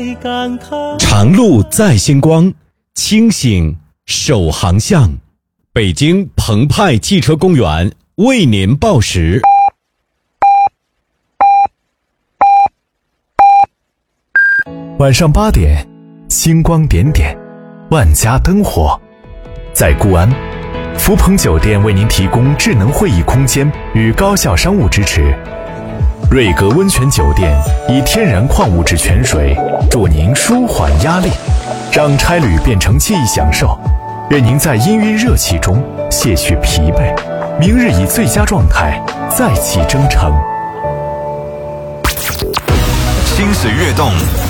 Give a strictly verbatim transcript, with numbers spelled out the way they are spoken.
长路在星光，清醒守航向。北京澎湃汽车公园为您报时。 晚上八点，星光点点，万家灯火。在固安，福朋酒店为您提供智能会议空间与高效商务支持。瑞格温泉酒店以天然矿物质泉水助您舒缓压力，让差旅变成记忆享受，愿您在氤氲热气中卸去疲惫，明日以最佳状态再起征程。 心水跃动，